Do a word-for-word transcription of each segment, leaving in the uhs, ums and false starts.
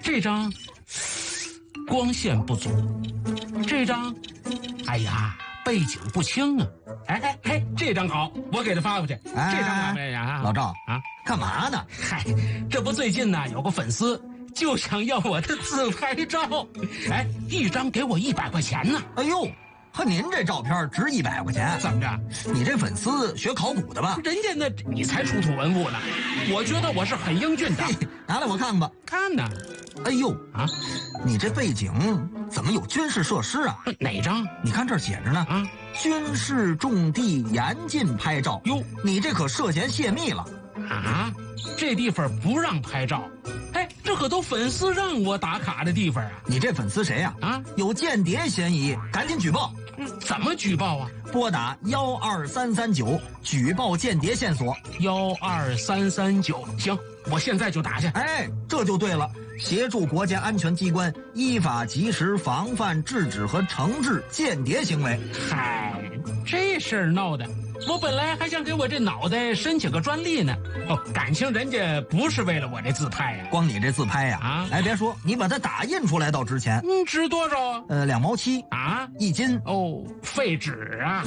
这张光线不足，这张，哎呀，背景不清啊。哎哎哎，这张好，我给他发过去。 哎、 这张怎么样？ 老赵啊， 干嘛呢？ 嗨，这不最近呢有个粉丝就想要我的自拍照，哎，一张给我一百块钱呢。 哎呦，和您这照片值一百块钱？ 怎么着？ 你这粉丝学考古的吧？ 人家那你才出土文物呢，我觉得我是很英俊的。 拿来我看吧。 看呢。 哎呦啊， 你这背景怎么有军事设施啊？ 哪张？ 你看这儿写着呢啊，军事重地严禁拍照。哟，你这可涉嫌泄密了啊！这地方不让拍照。哎，这可都粉丝让我打卡的地方啊！ 你这粉丝谁呀？啊，有间谍嫌疑，赶紧举报。 嗯，怎么举报啊？ 拨打幺二三三九举报间谍线索。 幺二三三九，行，我现在就打去。 哎，这就对了，协助国家安全机关依法及时防范、制止和惩治间谍行为。 嗨，这事儿闹的，我本来还想给我这脑袋申请个专利呢。哦，感情人家不是为了我这自拍呀、啊， 光你这自拍呀、啊，啊，哎，别说，你把它打印出来倒值钱。 嗯，值多少啊？ 呃，两毛七啊， 一斤。 哦，废纸啊！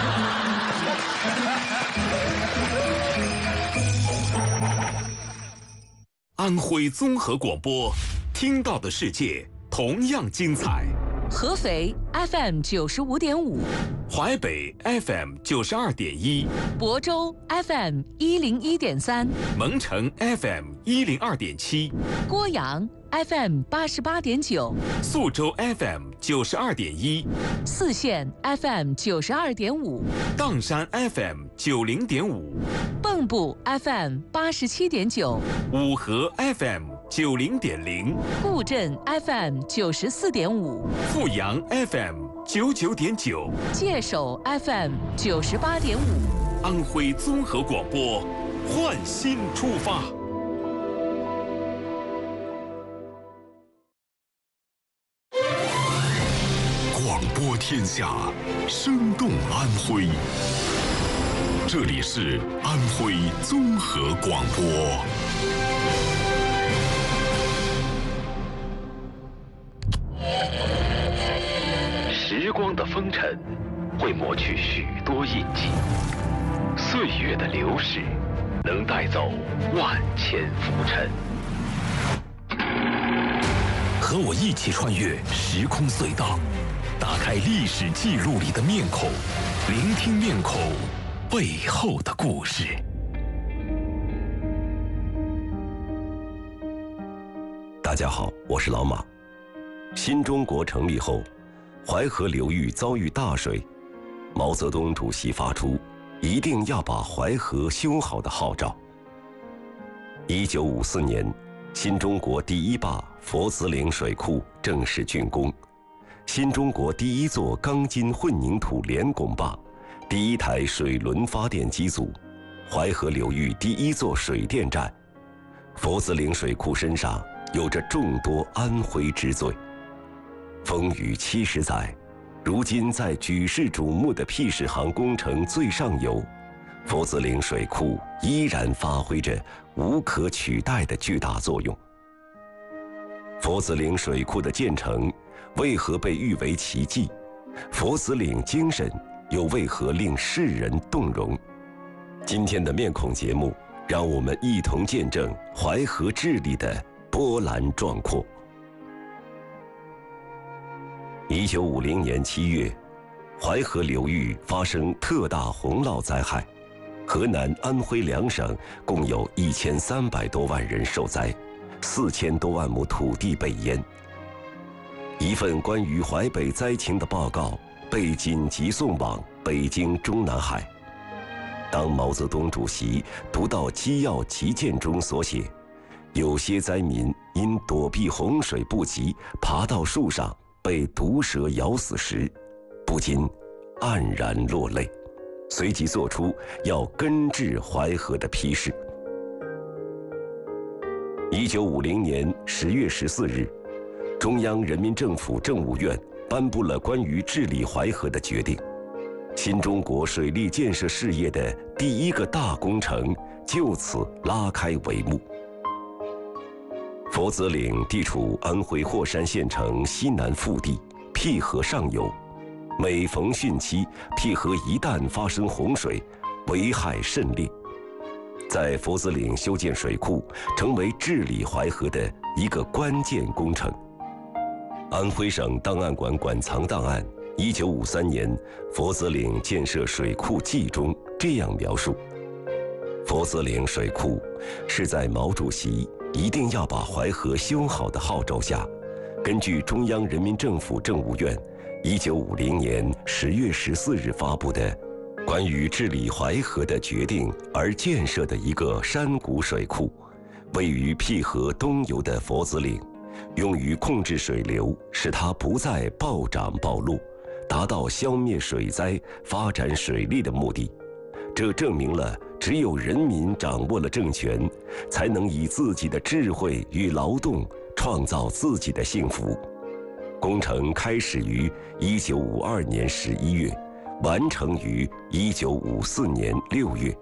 安徽综合广播，听到的世界同样精彩。 合肥 F M 九十五点五， 淮北 F M 九十二点一， 亳州 F M 一零一点三， 蒙城 F M 一零二点七， 郭阳 F M 八十八点九， 宿州 F M 九十二点一， 泗县 F M 九十二点五， 砀山 F M 九零点五， 蚌埠 F M 八十七点九， 五河 F M 九零点零， 固镇 F M 九十四点五， 阜阳 F M 九九点九， 界首 F M 九十八点五。 安徽综合广播，焕新出发。 广播天下，生动安徽。这里是安徽综合广播。 时光的风尘会抹去许多印记，岁月的流逝能带走万千浮尘。 和我一起穿越时空隧道，打开历史记录里的面孔，聆听面孔背后的故事。 大家好，我是老马。新中国成立后，淮河流域遭遇大水，毛泽东主席发出一定要把淮河修好的号召。一九五四年，新中国第一坝佛子岭水库正式竣工，新中国第一座钢筋混凝土连拱坝，第一台水轮发电机组，淮河流域第一座水电站。佛子岭水库身上有着众多安徽之最。风雨七十载，如今在举世瞩目的 P 十行工程最上游，佛子岭水库依然发挥着无可取代的巨大作用。佛子岭水库的建成为何被誉为奇迹？佛子岭精神又为何令世人动容？今天的面孔节目，让我们一同见证淮河治理的波澜壮阔。一九五零年七月，淮河流域发生特大洪涝灾害，河南、安徽两省共有一千三百多万人受灾，四千多万亩土地被淹。一份关于淮北灾情的报告被紧急送往北京中南海。当毛泽东主席读到机要急件中所写，有些灾民因躲避洪水不及，爬到树上被毒蛇咬死时，不禁黯然落泪，随即做出要根治淮河的批示。一九五零年十月十四日，中央人民政府政务院颁布了关于治理淮河的决定，新中国水利建设事业的第一个大工程就此拉开帷幕。 佛子岭地处安徽霍山县城西南腹地，辟河上游。每逢汛期，辟河一旦发生洪水，危害甚烈。在佛子岭修建水库，成为治理淮河的一个关键工程。安徽省档案馆馆藏档案一九五三年佛子岭建设水库记中这样描述：佛子岭水库是在毛主席一定要把淮河修好的号召下，根据中央人民政府政务院一九五零年十月十四日发布的关于治理淮河的决定而建设的一个山谷水库，位于辟河东游的佛子岭，用于控制水流，使它不再暴涨暴落，达到消灭水灾、发展水利的目的。这证明了只有人民掌握了政权，才能以自己的智慧与劳动创造自己的幸福。工程开始于一九五二年十一月，完成于一九五四年六月。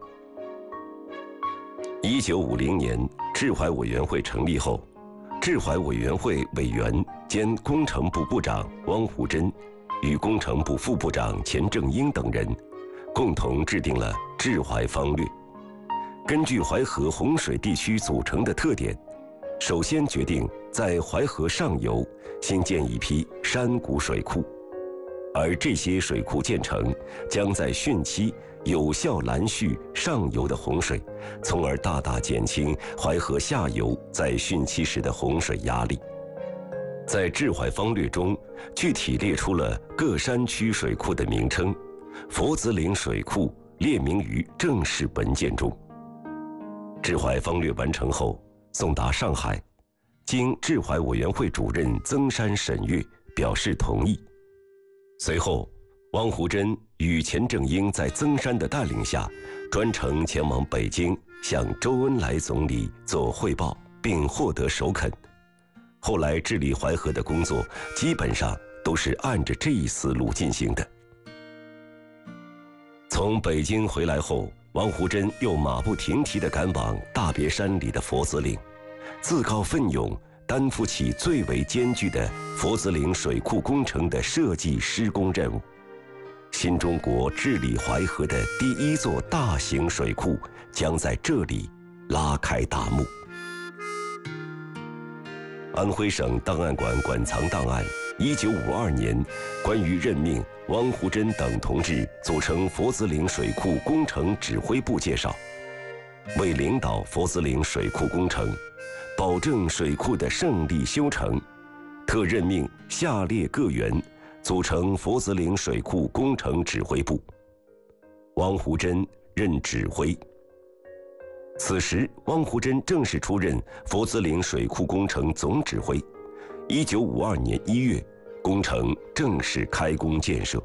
一九五零年，治淮委员会成立后，治淮委员会委员兼工程部部长汪湖真与工程部副部长钱正英等人共同制定了治淮方略。根据淮河洪水地区组成的特点，首先决定在淮河上游新建一批山谷水库，而这些水库建成，将在汛期有效拦蓄上游的洪水，从而大大减轻淮河下游在汛期时的洪水压力。在治淮方略中，具体列出了各山区水库的名称，佛子岭水库列明于正式文件中。治淮方略完成后，送达上海，经治淮委员会主任曾山审阅，表示同意。随后，汪湖真与钱正英在曾山的带领下，专程前往北京，向周恩来总理做汇报，并获得首肯。后来治理淮河的工作基本上都是按着这一思路进行的。从北京回来后，汪湖真又马不停蹄地赶往大别山里的佛子岭，自告奋勇担负起最为艰巨的佛子岭水库工程的设计施工任务。新中国治理淮河的第一座大型水库将在这里拉开大幕。安徽省档案馆馆藏档案一九五二年关于任命汪湖真等同志组成佛子岭水库工程指挥部介绍，为领导佛子岭水库工程，保证水库的胜利修成，特任命下列各员组成佛子岭水库工程指挥部。汪湖真任指挥。此时，汪湖真正式出任佛子岭水库工程总指挥。一九五二年一月，工程正式开工建设。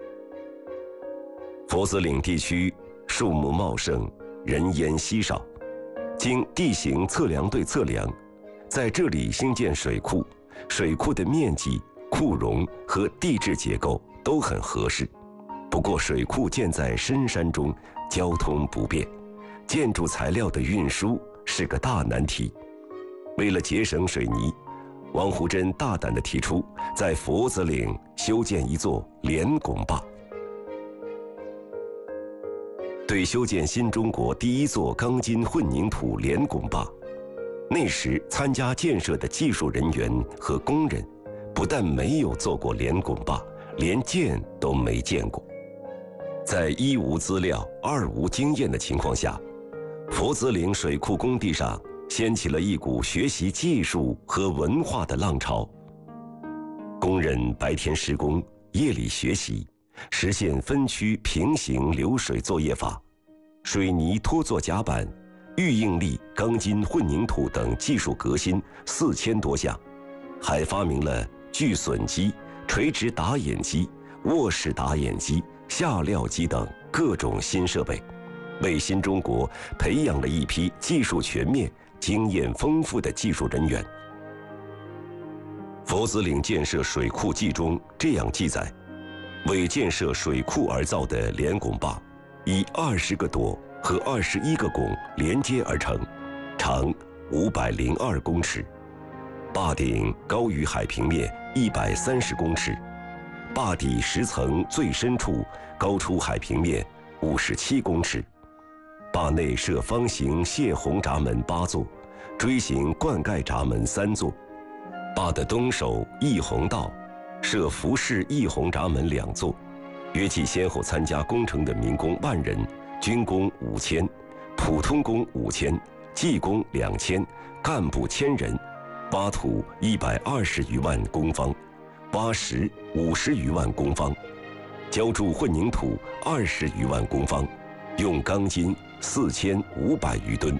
佛子岭地区树木茂盛，人烟稀少，经地形测量队测量，在这里兴建水库，水库的面积、库容和地质结构都很合适。不过，水库建在深山中，交通不便，建筑材料的运输是个大难题。为了节省水泥，汪湖真大胆地提出在佛子岭修建一座连拱坝。对修建新中国第一座钢筋混凝土连拱坝，那时参加建设的技术人员和工人不但没有做过连拱坝，连见都没见过。在一无资料、二无经验的情况下，佛子岭水库工地上掀起了一股学习技术和文化的浪潮。工人白天施工，夜里学习，实现分区平行流水作业法，水泥拖做甲板，预应力钢筋混凝土等技术革新四千多项，还发明了锯笋机、垂直打眼机、卧式打眼机、下料机等各种新设备，为新中国培养了一批技术全面、经验丰富的技术人员。佛子岭建设水库记中这样记载：为建设水库而造的连拱坝，以二十个垛和二十一个拱连接而成，长五百零二公尺， 坝顶高于海平面一百三十公尺，坝底石层最深处高出海平面五十七公尺。坝内设方形泄洪闸门八座，锥形灌溉闸门三座。坝的东首溢洪道设浮式溢洪闸门两座，约计先后参加工程的民工万人，军工五千，普通工五千，技工两千，干部千人，挖土一百二十余万公方，挖石五十余万公方，浇筑混凝土二十余万公方，用钢筋四千五百余吨。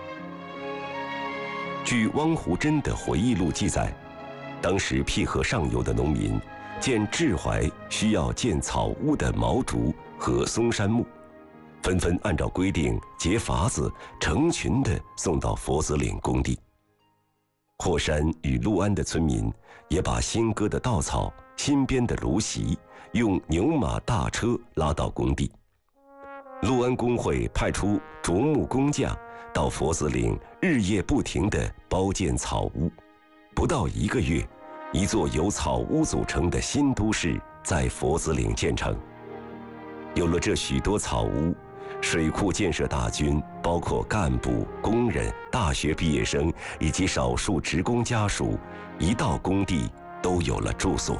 据汪湖真的回忆录记载，当时淠河上游的农民见治淮需要建草屋的毛竹和松杉木，纷纷按照规定结筏子，成群地送到佛子岭工地。霍山与陆安的村民也把新割的稻草、新编的芦席用牛马大车拉到工地。陆安工会派出竹木工匠到佛子岭日夜不停地包建草屋，不到一个月，一座由草屋组成的新都市在佛子岭建成。有了这许多草屋，水库建设大军包括干部、工人、大学毕业生以及少数职工家属，一到工地都有了住所。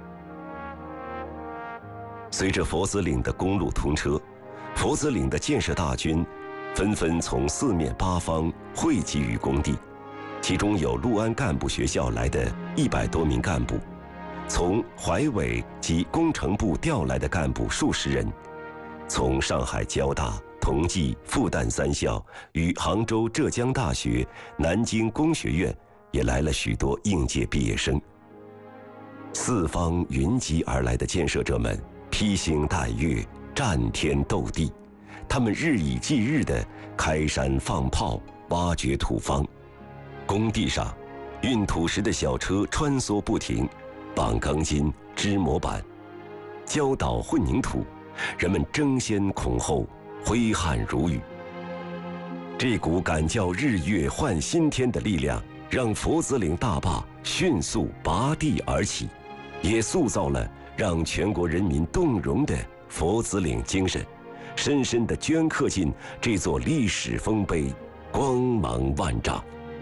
随着佛子岭的公路通车，佛子岭的建设大军纷纷从四面八方汇集于工地，其中有陆安干部学校来的一百多名干部，从淮委及工程部调来的干部数十人，从上海交大、同济、复旦三校与杭州浙江大学、南京工学院也来了许多应届毕业生。四方云集而来的建设者们披星戴月，战天斗地，他们日以继日地开山放炮，挖掘土方。工地上，运土石的小车穿梭不停，绑钢筋、支模板，浇倒混凝土，人们争先恐后，挥汗如雨。这股敢叫日月换新天的力量，让佛子岭大坝迅速拔地而起，也塑造了让全国人民动容的佛子岭精神，深深地镌刻进这座历史丰碑，光芒万丈。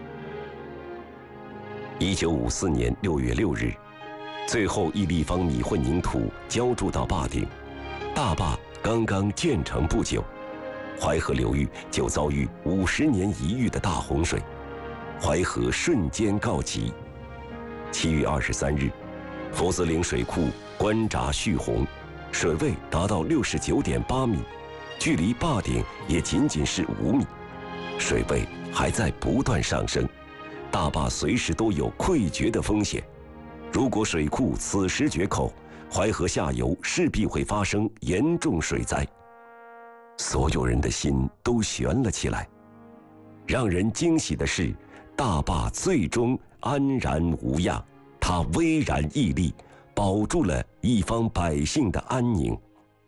一九五四年六月六日，最后一立方米混凝土浇筑到坝顶，大坝刚刚建成不久，淮河流域就遭遇五十年一遇的大洪水，淮河瞬间告急。七月二十三日，佛子岭水库关闸蓄洪，水位达到六十九点八米，距离坝顶也仅仅是五米，水位还在不断上升，大坝随时都有溃决的风险。如果水库此时决口，淮河下游势必会发生严重水灾。所有人的心都悬了起来。让人惊喜的是，大坝最终安然无恙，它巍然屹立，保住了一方百姓的安宁。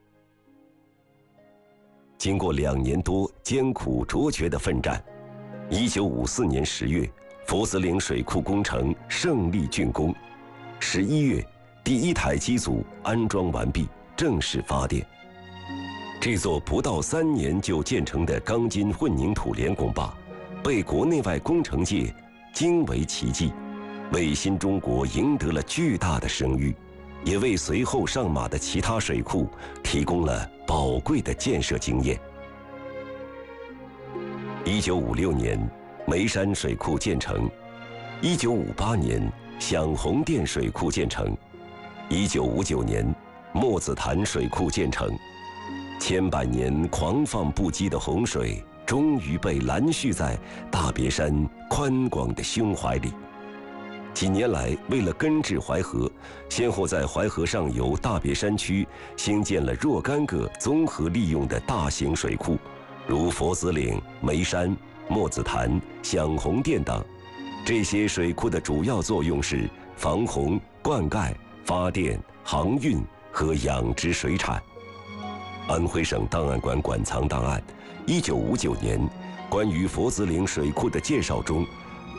经过两年多艰苦卓绝的奋战，一九五四年十月，佛子岭水库工程胜利竣工。十一月，第一台机组安装完毕，正式发电。这座不到三年就建成的钢筋混凝土连拱坝，被国内外工程界惊为奇迹，为新中国赢得了巨大的声誉，也为随后上马的其他水库提供了宝贵的建设经验。一九五六年，眉山水库建成；一九五八年，响洪店水库建成；一九五九年，墨子潭水库建成。千百年狂放不羁的洪水，终于被拦蓄在大别山宽广的胸怀里。几年来，为了根治淮河，先后在淮河上游大别山区兴建了若干个综合利用的大型水库，如佛子岭、眉山、墨子潭、响洪店等。这些水库的主要作用是防洪、灌溉、发电、航运和养殖水产。安徽省档案馆馆藏档案，一九五九年关于佛子岭水库的介绍中，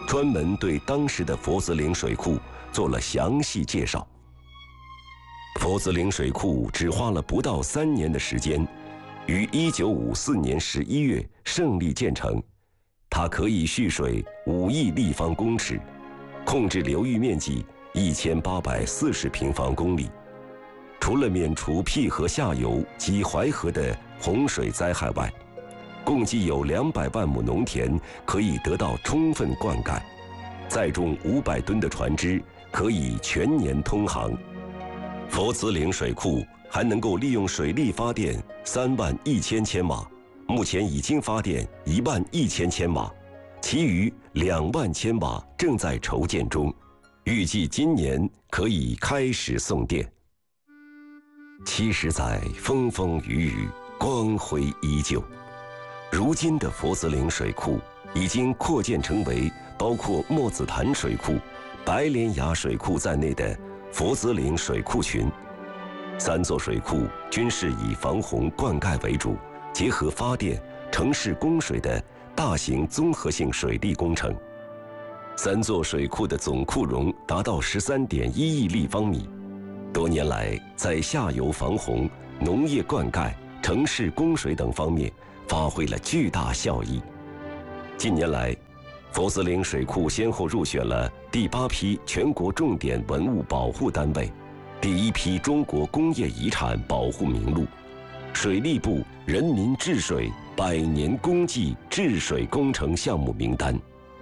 专门对当时的佛子岭水库做了详细介绍。佛子岭水库只花了不到三年的时间，于一九五四年十一月胜利建成。它可以蓄水五亿立方公尺，控制流域面积一千八百四十平方公里。除了免除淠河下游及淮河的洪水灾害外，共计有两百万亩农田可以得到充分灌溉，载重五百吨的船只可以全年通航。佛子岭水库还能够利用水力发电三万一千千瓦，目前已经发电一万一千千瓦，其余两万千瓦正在筹建中，预计今年可以开始送电。七十载风风雨雨，光辉依旧。如今的佛子岭水库已经扩建成为包括墨子潭水库、白莲崖水库在内的佛子岭水库群。三座水库均是以防洪灌溉为主，结合发电、城市供水的大型综合性水利工程。三座水库的总库容达到十三点一亿立方米，多年来在下游防洪、农业灌溉、城市供水等方面发挥了巨大效益。近年来，佛子岭水库先后入选了第八批全国重点文物保护单位、第一批中国工业遗产保护名录、水利部人民治水百年功绩治水工程项目名单。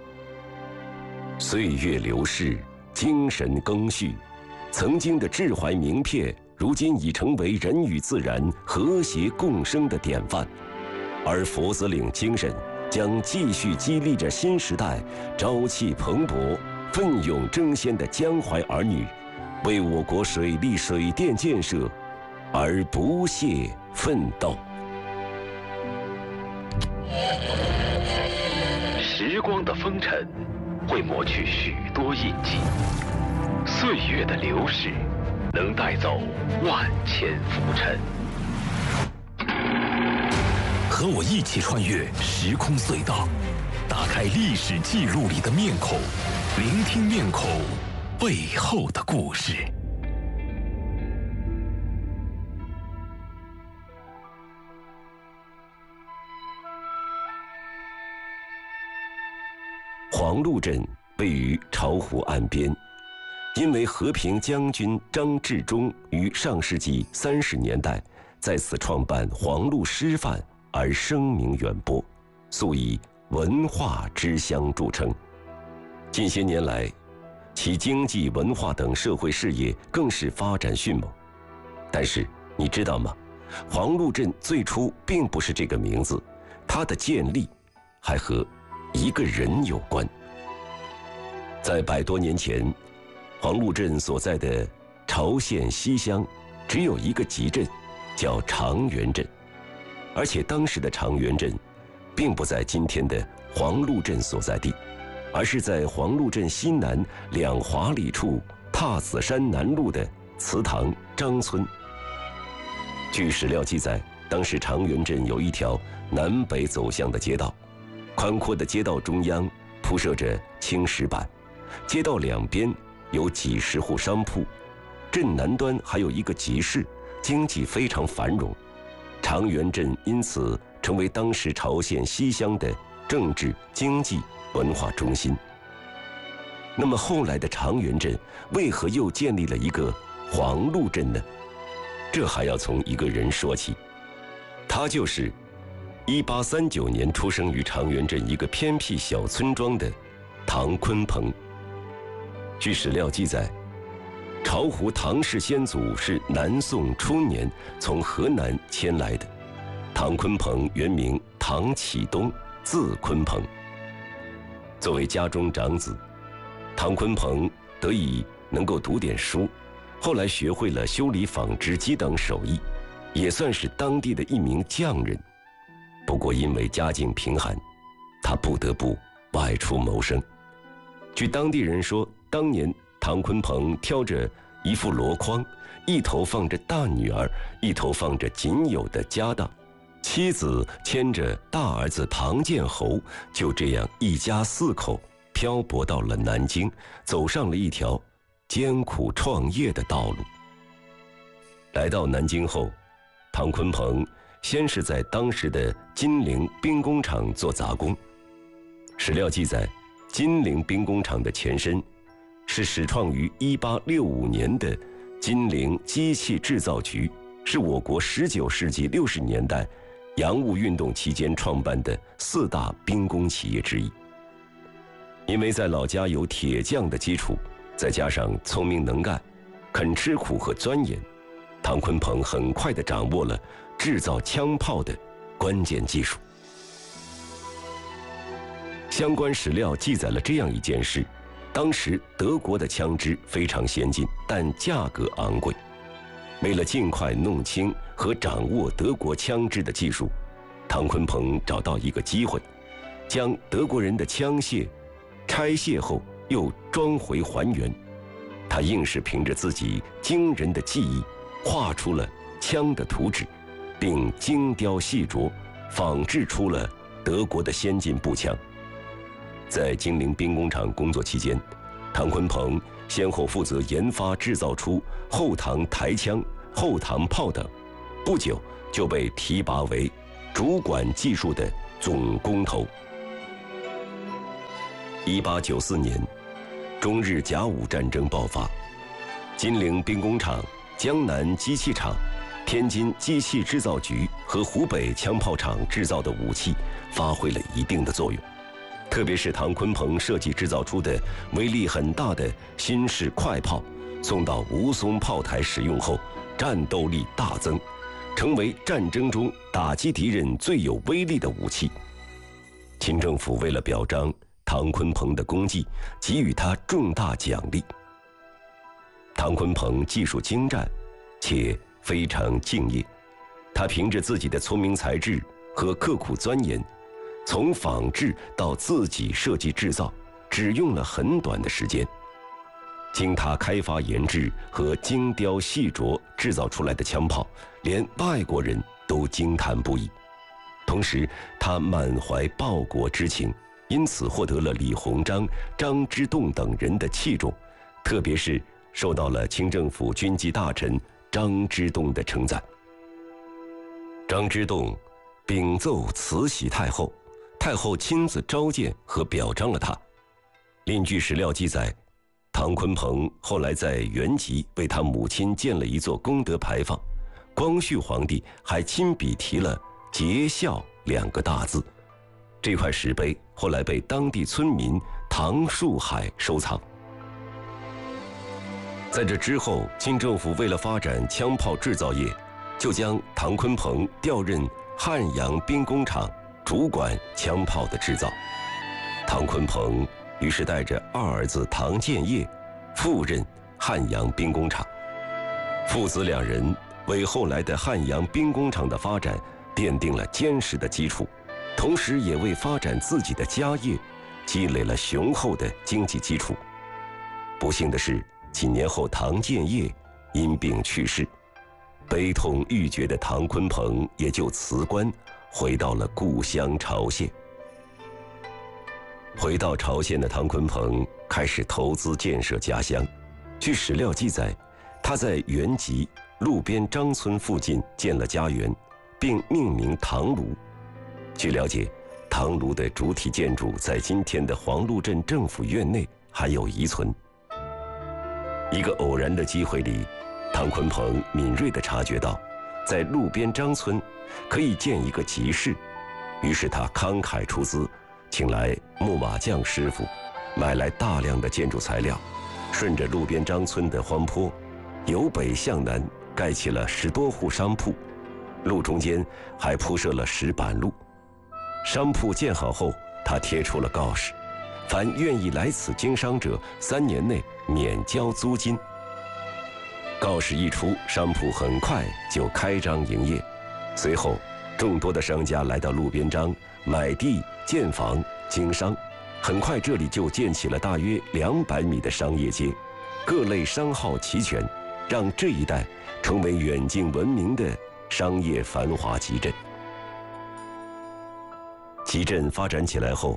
岁月流逝，精神更续，曾经的志怀名片，如今已成为人与自然和谐共生的典范。而佛子岭精神将继续激励着新时代朝气蓬勃、奋勇争先的江淮儿女，为我国水利水电建设而不懈奋斗。 时光的风尘会抹去许多印记，岁月的流逝能带走万千浮尘。 和我一起穿越时空隧道，打开历史记录里的面孔，聆听面孔背后的故事。 黄鹿镇位于巢湖岸边，因为和平将军张治中于上世纪三十年代在此创办黄鹿师范而声名远播，素以文化之乡著称。近些年来，其经济、文化等社会事业更是发展迅猛。但是你知道吗？黄鹿镇最初并不是这个名字，它的建立还和一个人有关。在百多年前，黄鹿镇所在的巢县西乡只有一个集镇，叫长垣镇，而且当时的长垣镇并不在今天的黄鹿镇所在地，而是在黄鹿镇西南两华里处踏子山南路的祠堂张村。据史料记载，当时长垣镇有一条南北走向的街道，宽阔的街道中央铺设着青石板，街道两边有几十户商铺，镇南端还有一个集市，经济非常繁荣。长垣镇因此成为当时巢县西乡的政治、经济、文化中心。那么后来的长垣镇为何又建立了一个黄鹿镇呢？这还要从一个人说起，他就是一八三九年出生于长垣镇一个偏僻小村庄的唐鲲鹏。据史料记载，巢湖唐氏先祖是南宋初年从河南迁来的。唐鲲鹏原名唐启东，字鲲鹏。作为家中长子，唐鲲鹏得以能够读点书，后来学会了修理纺织机等手艺，也算是当地的一名匠人。不过因为家境贫寒，他不得不外出谋生。据当地人说，当年唐鲲鹏挑着一副箩筐，一头放着大女儿，一头放着仅有的家当，妻子牵着大儿子唐建侯，就这样一家四口漂泊到了南京，走上了一条艰苦创业的道路。来到南京后，唐坤鹏先是在当时的金陵兵工厂做杂工。史料记载，金陵兵工厂的前身是始创于一八六五年的金陵机器制造局，是我国十九世纪六十年代洋务运动期间创办的四大兵工企业之一。因为在老家有铁匠的基础，再加上聪明能干、肯吃苦和钻研，唐坤鹏很快地掌握了制造枪炮的关键技术。相关史料记载了这样一件事：当时德国的枪支非常先进，但价格昂贵。为了尽快弄清和掌握德国枪支的技术，唐坤鹏找到一个机会，将德国人的枪械拆卸后又装回还原。他硬是凭着自己惊人的技艺，画出了枪的图纸，并精雕细琢，仿制出了德国的先进步枪。在金陵兵工厂工作期间，唐坤鹏先后负责研发制造出后膛抬枪、后膛炮等，不久就被提拔为主管技术的总工头。一八九四年，中日甲午战争爆发，金陵兵工厂、江南机器厂、天津机器制造局和湖北枪炮厂制造的武器发挥了一定的作用。特别是唐坤鹏设计制造出的威力很大的新式快炮，送到吴淞炮台使用后，战斗力大增，成为战争中打击敌人最有威力的武器。清政府为了表彰唐坤鹏的功绩，给予他重大奖励。唐坤鹏技术精湛，且非常敬业，他凭着自己的聪明才智和刻苦钻研，从仿制到自己设计制造，只用了很短的时间。经他开发研制和精雕细琢制造出来的枪炮，连外国人都惊叹不已。同时，他满怀报国之情，因此获得了李鸿章、张之洞等人的器重，特别是受到了清政府军机大臣张之洞的称赞。张之洞禀奏慈禧太后，太后亲自召见和表彰了他。另据史料记载，唐坤鹏后来在原籍为他母亲建了一座功德牌坊，光绪皇帝还亲笔题了“节孝”两个大字。这块石碑后来被当地村民唐树海收藏。在这之后，清政府为了发展枪炮制造业，就将唐坤鹏调任汉阳兵工厂，主管枪炮的制造。唐坤鹏于是带着二儿子唐建业赴任汉阳兵工厂，父子两人为后来的汉阳兵工厂的发展奠定了坚实的基础，同时也为发展自己的家业积累了雄厚的经济基础。不幸的是，几年后唐建业因病去世，悲痛欲绝的唐坤鹏也就辞官，回到了故乡朝鲜。回到朝鲜的唐坤鹏开始投资建设家乡。据史料记载，他在原籍路边张村附近建了家园，并命名唐庐。据了解，唐庐的主体建筑在今天的黄鹿镇政府院内还有遗存。一个偶然的机会里，唐坤鹏敏锐地察觉到，在路边张村可以建一个集市，于是他慷慨出资，请来木瓦匠师傅，买来大量的建筑材料，顺着路边张村的荒坡，由北向南盖起了十多户商铺，路中间还铺设了石板路。商铺建好后，他贴出了告示，凡愿意来此经商者，三年内免交租金。告示一出，商铺很快就开张营业。随后，众多的商家来到路边张买地建房经商，很快这里就建起了大约两百米的商业街，各类商号齐全，让这一带成为远近闻名的商业繁华集镇。集镇发展起来后，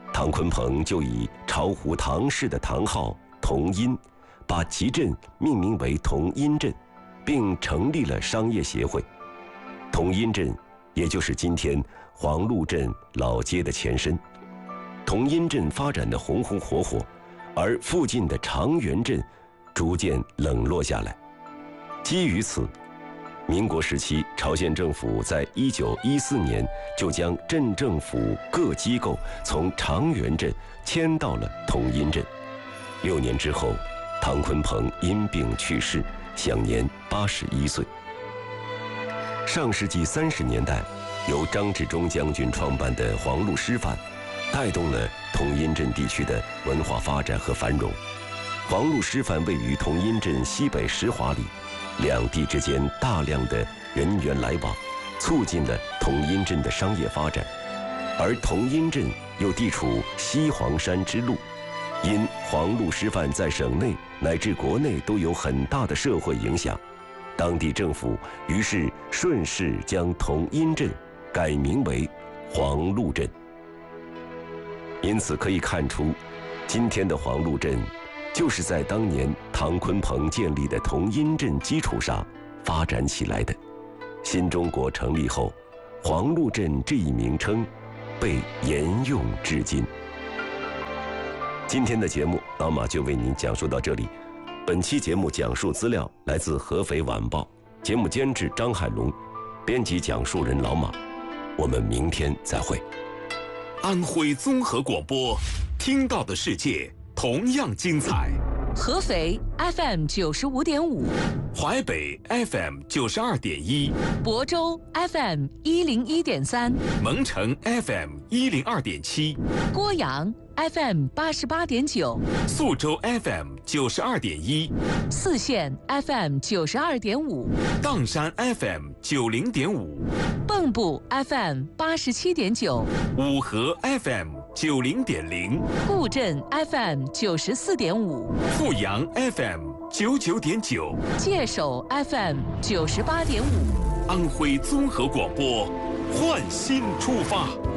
唐坤鹏就以巢湖唐氏的唐号同音，把集镇命名为同音镇，并成立了商业协会。同音镇也就是今天黄鹿镇老街的前身。同音镇发展的红红火火，而附近的长垣镇逐渐冷落下来。基于此，民国时期朝鲜政府在一九一四年就将镇政府各机构从长垣镇迁到了同音镇。六年之后，唐坤鹏因病去世，享年八十一岁。上世纪三十年代，由张治中将军创办的黄鹿师范，带动了同音镇地区的文化发展和繁荣。黄鹿师范位于同音镇西北十华里，两地之间大量的人员来往，促进了同音镇的商业发展。而同音镇又地处西黄山之路，因黄鹿师范在省内乃至国内都有很大的社会影响，当地政府于是顺势将同音镇改名为黄鹿镇。因此可以看出，今天的黄鹿镇就是在当年唐坤鹏建立的同音镇基础上发展起来的。新中国成立后，黄鹿镇这一名称被沿用至今。今天的节目，老马就为您讲述到这里。本期节目讲述资料来自合肥晚报，节目监制张海龙，编辑讲述人老马。我们明天再会。 安徽综合广播，听到的世界同样精彩。 合肥 F M 九十五点五， 淮北 F M 九十二点一， 亳州 F M 一零一点三， 蒙城 F M 一零二点七， 郭阳 F M 八十八点九， 宿州 F M 九十二点一， 泗县 F M 九十二点五， 砀山 F M 九零点五， 蚌埠 F M 八十七点九， 五河 F M 九零点零， 固镇 F M 九十四点五， 阜阳 F M 九九点九， 界首 F M 九十八点五， 安徽综合广播，焕新出发。